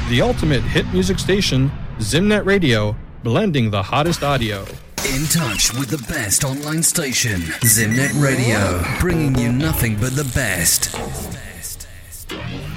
The ultimate hit music station, Zimnet Radio, blending the hottest audio. In touch with the best online station, Zimnet Radio, bringing you nothing but the best.